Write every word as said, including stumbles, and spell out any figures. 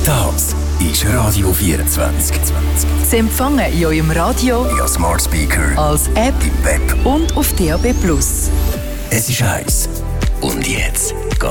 Das ist Radio vierundzwanzig. Sie empfangen in eurem Radio, via Smart Speaker, als App im Web und auf D A B Plus. Es ist heiß. Und jetzt